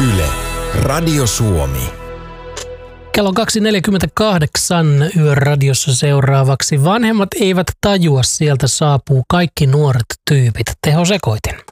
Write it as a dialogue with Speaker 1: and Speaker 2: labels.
Speaker 1: Yle, Radio Suomi.
Speaker 2: Kello on 2.48 Yöradiossa seuraavaksi. Vanhemmat eivät tajua, sieltä saapuu kaikki nuoret tyypit. Teho Sekoitin.